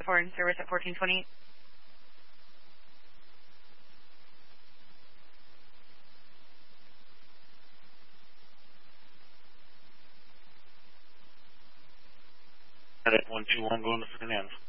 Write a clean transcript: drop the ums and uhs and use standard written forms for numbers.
4 in service at 1420. At 121 going to Fernando.